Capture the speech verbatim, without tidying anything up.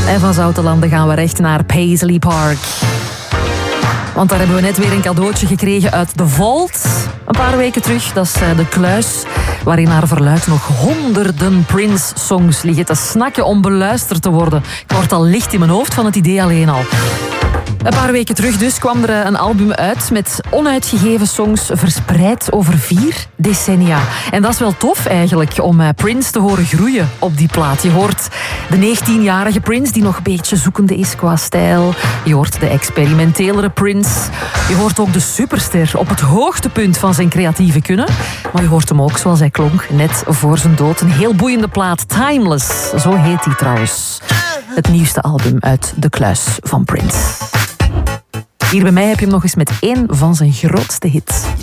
En van Zoutelanden gaan we recht naar Paisley Park. Want daar hebben we net weer een cadeautje gekregen uit The Vault. Een paar weken terug, dat is de kluis waarin naar verluidt nog honderden Prince-songs liggen te snakken om beluisterd te worden. Ik word al licht in mijn hoofd van het idee alleen al. Een paar weken terug dus kwam er een album uit met onuitgegeven songs verspreid over vier decennia. En dat is wel tof eigenlijk om Prince te horen groeien op die plaat. Je hoort de negentienjarige Prince die nog een beetje zoekende is qua stijl. Je hoort de experimentelere Prince. Je hoort ook de superster op het hoogtepunt van zijn creatieve kunnen. Maar je hoort hem ook zoals hij klonk net voor zijn dood. Een heel boeiende plaat, Timeless. Zo heet hij trouwens. Het nieuwste album uit de kluis van Prince. Hier bij mij heb je hem nog eens met één van zijn grootste hits.